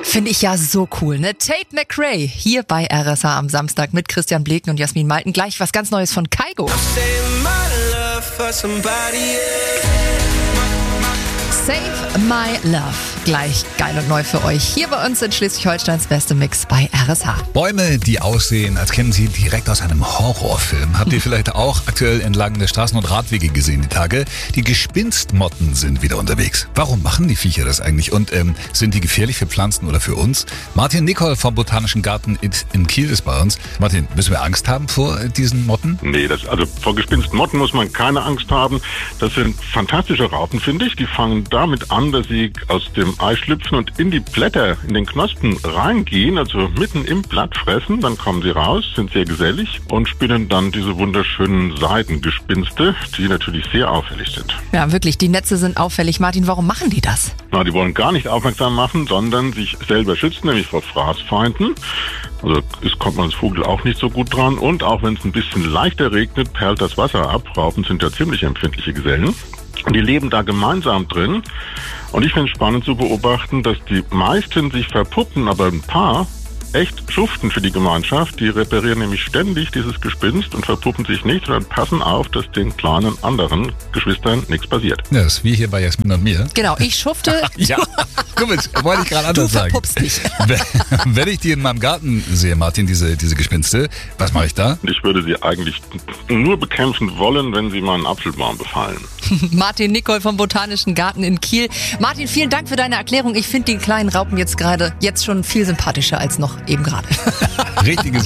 Finde ich ja so cool, ne? Tate McRae hier bei RSH am Samstag mit Christian Bleken und Jasmin Malten. Gleich was ganz Neues von Kygo. Save My Love. Gleich geil und neu für euch. Hier bei uns in Schleswig-Holsteins beste Mix bei RSH. Bäume, die aussehen, als kämen sie direkt aus einem Horrorfilm. Habt ihr vielleicht auch aktuell entlang der Straßen und Radwege gesehen die Tage? Die Gespinstmotten sind wieder unterwegs. Warum machen die Viecher das eigentlich? Und sind die gefährlich für Pflanzen oder für uns? Martin Nicol vom Botanischen Garten in Kiel ist bei uns. Martin, müssen wir Angst haben vor diesen Motten? Nee, also vor Gespinstmotten muss man keine Angst haben. Das sind fantastische Raupen, finde ich. Die fangen damit an, dass sie aus dem Ei schlüpfen und in die Blätter, in den Knospen reingehen, also mitten im Blatt fressen. Dann kommen sie raus, sind sehr gesellig und spinnen dann diese wunderschönen Seidengespinste, die natürlich sehr auffällig sind. Ja, wirklich, die Netze sind auffällig. Martin, warum machen die das? Na, die wollen gar nicht aufmerksam machen, sondern sich selber schützen, nämlich vor Fraßfeinden. Also kommt man als Vogel auch nicht so gut dran. Und auch wenn es ein bisschen leichter regnet, perlt das Wasser ab. Raupen sind ja ziemlich empfindliche Gesellen. Und die leben da gemeinsam drin. Und ich finde es spannend zu beobachten, dass die meisten sich verpuppen, aber ein paar echt schuften für die Gemeinschaft. Die reparieren nämlich ständig dieses Gespinst und verpuppen sich nicht, sondern passen auf, dass den kleinen anderen Geschwistern nichts passiert. Ja, das ist wie hier bei Jasmin und mir. Genau, ich schufte. Ja, komisch, wollte ich gerade anders sagen. Du verpuppst dich. Wenn ich die in meinem Garten sehe, Martin, diese Gespinste, was mache ich da? Ich würde sie eigentlich nur bekämpfen wollen, wenn sie meinen Apfelbaum befallen. Martin Nicol vom Botanischen Garten in Kiel. Martin, vielen Dank für deine Erklärung. Ich finde die kleinen Raupen jetzt schon viel sympathischer als noch eben gerade. Richtiges